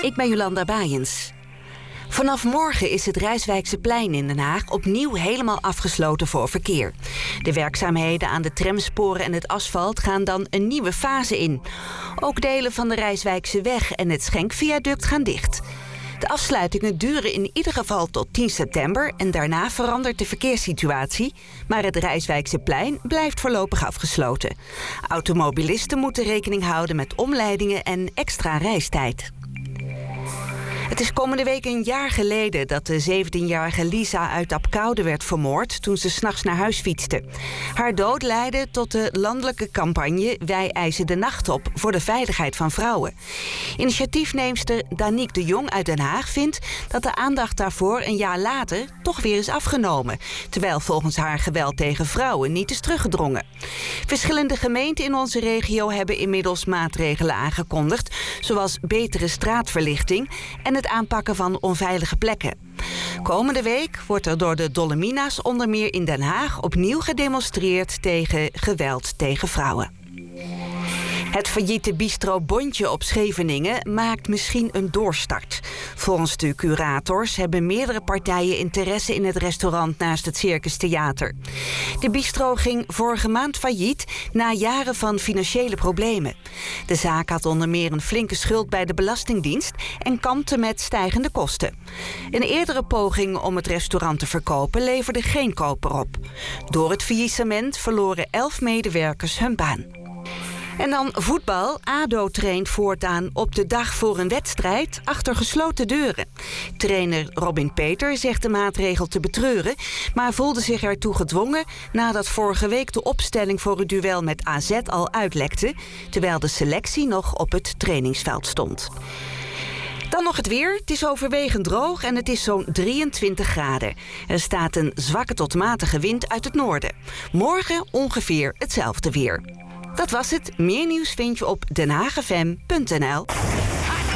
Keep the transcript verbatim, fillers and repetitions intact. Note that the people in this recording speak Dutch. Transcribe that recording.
Ik ben Jolanda Baaiens. Vanaf morgen is het Rijswijkse-plein in Den Haag opnieuw helemaal afgesloten voor verkeer. De werkzaamheden aan de tramsporen en het asfalt gaan dan een nieuwe fase in. Ook delen van de Rijswijkse-weg en het Schenkviaduct gaan dicht. De afsluitingen duren in ieder geval tot tien september... en daarna verandert de verkeerssituatie. Maar het Rijswijkse-plein blijft voorlopig afgesloten. Automobilisten moeten rekening houden met omleidingen en extra reistijd. Het is komende week een jaar geleden dat de zeventienjarige Lisa uit Apkoude werd vermoord toen ze 's nachts naar huis fietste. Haar dood leidde tot de landelijke campagne Wij eisen de nacht op voor de veiligheid van vrouwen. Initiatiefneemster Danique de Jong uit Den Haag vindt dat de aandacht daarvoor een jaar later toch weer is afgenomen, terwijl volgens haar geweld tegen vrouwen niet is teruggedrongen. Verschillende gemeenten in onze regio hebben inmiddels maatregelen aangekondigd, zoals betere straatverlichting en het aanpakken van onveilige plekken. Komende week wordt er door de Dolomina's onder meer in Den Haag opnieuw gedemonstreerd tegen geweld tegen vrouwen. Het failliete bistro Bontje op Scheveningen maakt misschien een doorstart. Volgens de curators hebben meerdere partijen interesse in het restaurant naast het Circus Theater. De bistro ging vorige maand failliet na jaren van financiële problemen. De zaak had onder meer een flinke schuld bij de Belastingdienst en kampte met stijgende kosten. Een eerdere poging om het restaurant te verkopen leverde geen koper op. Door het faillissement verloren elf medewerkers hun baan. En dan voetbal. ADO traint voortaan op de dag voor een wedstrijd achter gesloten deuren. Trainer Robin Peter zegt de maatregel te betreuren, maar voelde zich ertoe gedwongen nadat vorige week de opstelling voor het duel met A Z al uitlekte, terwijl de selectie nog op het trainingsveld stond. Dan nog het weer. Het is overwegend droog en het is zo'n drieëntwintig graden. Er staat een zwakke tot matige wind uit het noorden. Morgen ongeveer hetzelfde weer. Dat was het. Meer nieuws vind je op den haag f m punt n l.